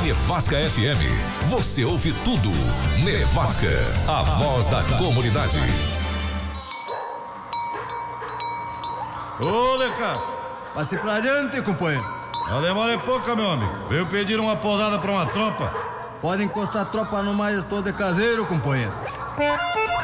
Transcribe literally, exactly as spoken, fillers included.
Nevasca F M. Você ouve tudo. Nevasca, a voz da comunidade. Ô, Leca! Passe pra adiante, companheiro. A demora é pouca, meu amigo. Veio pedir uma podada pra uma tropa. Pode encostar a tropa no mais estou de caseiro, companheiro.